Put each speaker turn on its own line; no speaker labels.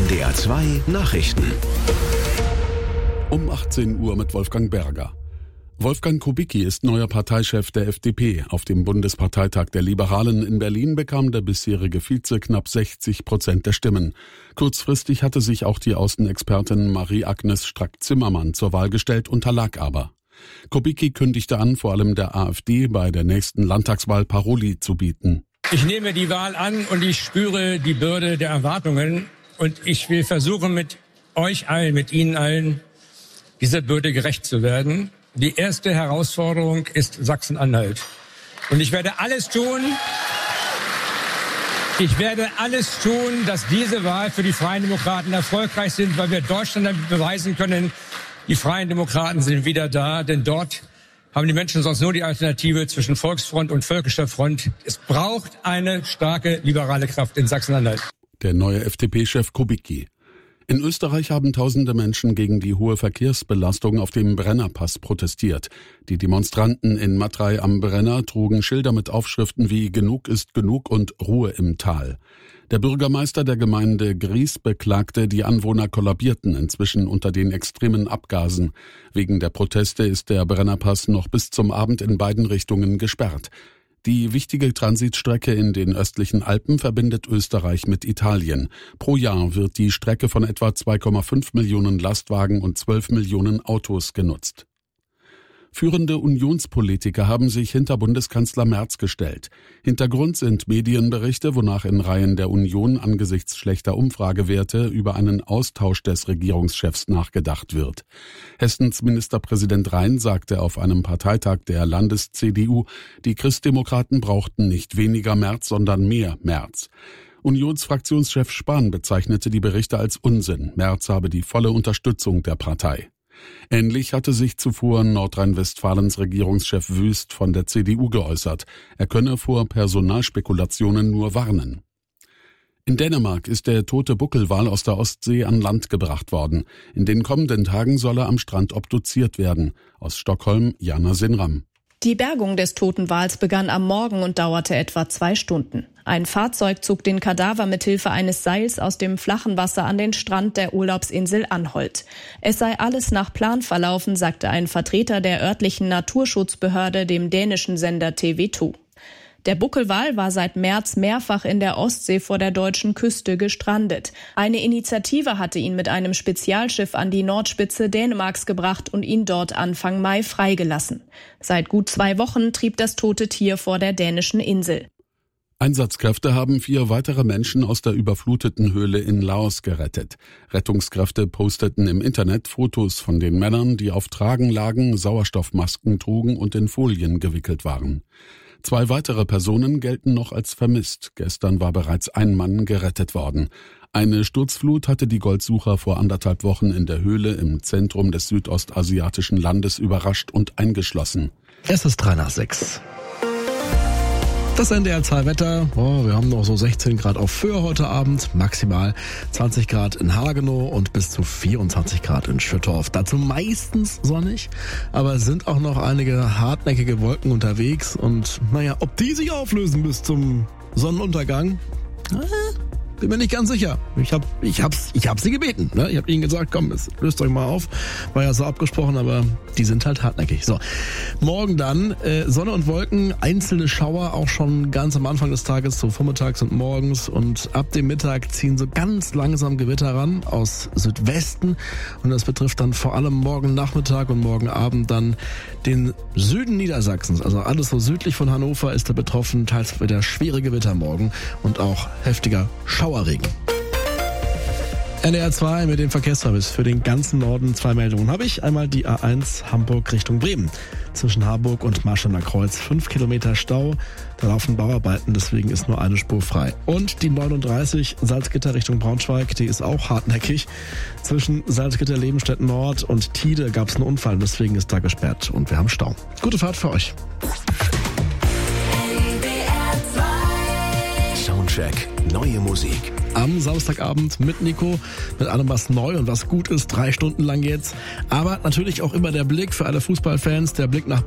NDR 2 Nachrichten.
Um 18 Uhr mit Wolfgang Berger. Wolfgang Kubicki ist neuer Parteichef der FDP. Auf dem Bundesparteitag der Liberalen in Berlin bekam der bisherige Vize knapp 60% der Stimmen. Kurzfristig hatte sich auch die Außenexpertin Marie-Agnes Strack-Zimmermann zur Wahl gestellt, unterlag aber. Kubicki kündigte an, vor allem der AfD bei der nächsten Landtagswahl Paroli zu bieten.
Ich nehme die Wahl an und ich spüre die Bürde der Erwartungen. Und ich will versuchen, mit euch allen, mit Ihnen allen, dieser Bürde gerecht zu werden. Die erste Herausforderung ist Sachsen-Anhalt. Und ich werde alles tun, dass diese Wahl für die Freien Demokraten erfolgreich sind, weil wir Deutschland damit beweisen können, die Freien Demokraten sind wieder da, denn dort haben die Menschen sonst nur die Alternative zwischen Volksfront und Völkischer Front. Es braucht eine starke liberale Kraft in Sachsen-Anhalt.
Der neue FDP-Chef Kubicki. In Österreich haben tausende Menschen gegen die hohe Verkehrsbelastung auf dem Brennerpass protestiert. Die Demonstranten in Matrei am Brenner trugen Schilder mit Aufschriften wie »Genug ist genug« und »Ruhe im Tal«. Der Bürgermeister der Gemeinde Gries beklagte, die Anwohner kollabierten inzwischen unter den extremen Abgasen. Wegen der Proteste ist der Brennerpass noch bis zum Abend in beiden Richtungen gesperrt. Die wichtige Transitstrecke in den östlichen Alpen verbindet Österreich mit Italien. Pro Jahr wird die Strecke von etwa 2,5 Millionen Lastwagen und 12 Millionen Autos genutzt. Führende Unionspolitiker haben sich hinter Bundeskanzler Merz gestellt. Hintergrund sind Medienberichte, wonach in Reihen der Union angesichts schlechter Umfragewerte über einen Austausch des Regierungschefs nachgedacht wird. Hessens Ministerpräsident Rhein sagte auf einem Parteitag der Landes-CDU, die Christdemokraten brauchten nicht weniger Merz, sondern mehr Merz. Unionsfraktionschef Spahn bezeichnete die Berichte als Unsinn. Merz habe die volle Unterstützung der Partei. Ähnlich hatte sich zuvor Nordrhein-Westfalens Regierungschef Wüst von der CDU geäußert. Er könne vor Personalspekulationen nur warnen. In Dänemark ist der tote Buckelwal aus der Ostsee an Land gebracht worden. In den kommenden Tagen soll er am Strand obduziert werden. Aus Stockholm, Jana Sinram.
Die Bergung des toten Wals begann am Morgen und dauerte etwa 2 Stunden. Ein Fahrzeug zog den Kadaver mithilfe eines Seils aus dem flachen Wasser an den Strand der Urlaubsinsel Anholt. Es sei alles nach Plan verlaufen, sagte ein Vertreter der örtlichen Naturschutzbehörde dem dänischen Sender TV2. Der Buckelwal war seit März mehrfach in der Ostsee vor der deutschen Küste gestrandet. Eine Initiative hatte ihn mit einem Spezialschiff an die Nordspitze Dänemarks gebracht und ihn dort Anfang Mai freigelassen. Seit gut 2 Wochen trieb das tote Tier vor der dänischen Insel.
Einsatzkräfte haben 4 weitere Menschen aus der überfluteten Höhle in Laos gerettet. Rettungskräfte posteten im Internet Fotos von den Männern, die auf Tragen lagen, Sauerstoffmasken trugen und in Folien gewickelt waren. 2 weitere Personen gelten noch als vermisst. Gestern war bereits ein Mann gerettet worden. Eine Sturzflut hatte die Goldsucher vor 1,5 Wochen in der Höhle im Zentrum des südostasiatischen Landes überrascht und eingeschlossen.
Es ist 6:03. Das NDR 2 Wetter, wir haben noch so 16 Grad auf Föhr heute Abend, maximal 20 Grad in Hagenow und bis zu 24 Grad in Schüttorf. Dazu meistens sonnig, aber es sind auch noch einige hartnäckige Wolken unterwegs und ob die sich auflösen bis zum Sonnenuntergang, bin mir nicht ganz sicher. Ich hab sie gebeten. Ne? Ich habe ihnen gesagt, komm, löst euch mal auf. War ja so abgesprochen, aber die sind halt hartnäckig. So, morgen dann Sonne und Wolken, einzelne Schauer auch schon ganz am Anfang des Tages, so vormittags und morgens. Und ab dem Mittag ziehen so ganz langsam Gewitter ran aus Südwesten. Und das betrifft dann vor allem morgen Nachmittag und morgen Abend dann den Süden Niedersachsens. Also alles so südlich von Hannover ist da betroffen. Teils wieder schwere Gewitter morgen und auch heftiger Schauerregen. NDR 2 mit dem Verkehrsservice für den ganzen Norden. 2 Meldungen habe ich. Einmal die A1 Hamburg Richtung Bremen. Zwischen Harburg und Marschener Kreuz 5 Kilometer Stau. Da laufen Bauarbeiten, deswegen ist nur eine Spur frei. Und die 39 Salzgitter Richtung Braunschweig, die ist auch hartnäckig. Zwischen Salzgitter, Lebenstedt Nord und Tide gab es einen Unfall, deswegen ist da gesperrt und wir haben Stau. Gute Fahrt für euch.
Soundcheck. Neue Musik.
Am Samstagabend mit Nico, mit allem, was neu und was gut ist, 3 Stunden lang jetzt. Aber natürlich auch immer der Blick für alle Fußballfans, der Blick nach